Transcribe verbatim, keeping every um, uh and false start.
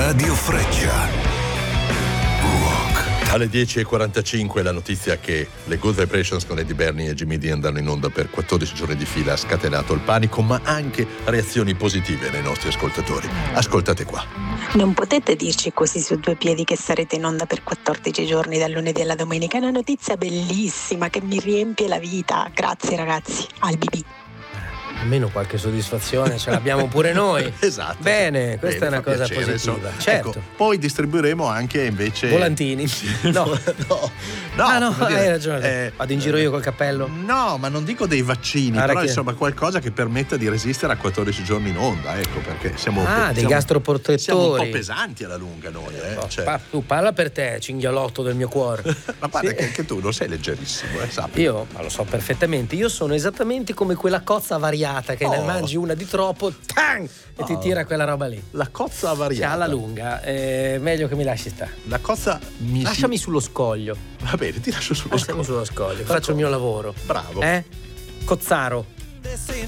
Radio Freccia. Alle dieci e quarantacinque la notizia che le Good Vibrations con Eddie Bernie e Jimmy D andranno in onda per quattordici giorni di fila ha scatenato il panico, ma anche reazioni positive nei nostri ascoltatori. Ascoltate qua. Non potete dirci così su due piedi che sarete in onda per quattordici giorni dal lunedì alla domenica. È una notizia bellissima che mi riempie la vita. Grazie ragazzi, al B B. Almeno qualche soddisfazione ce l'abbiamo pure noi. Esatto. Bene, questa Bene, è una cosa piacere, positiva. so. Certo. Ecco, poi distribuiremo anche invece volantini. No. no. No, ah no, dire, hai ragione. Eh, Vado in giro io col cappello. No, ma non dico dei vaccini, ah, però che... insomma qualcosa che permetta di resistere a quattordici giorni in onda, ecco, perché siamo Ah, siamo, dei gastroprotettori. Siamo un po' pesanti alla lunga noi, eh. No, cioè. pa- tu parla per te, cinghialotto del mio cuore. Ma guarda sì. che anche tu non sei leggerissimo, eh, sappi. Io, ma lo so perfettamente, io sono esattamente come quella cozza variata che oh. ne mangi una di troppo, tang, e oh. ti tira quella roba lì. La cozza variata. Cioè, alla lunga, è meglio che mi lasci stare. La cozza mi Lasciami si... sullo scoglio. Va bene, ti lascio sullo Lasciami scoglio. sullo scoglio, faccio il mio lavoro. Bravo. Eh? Cozzaro.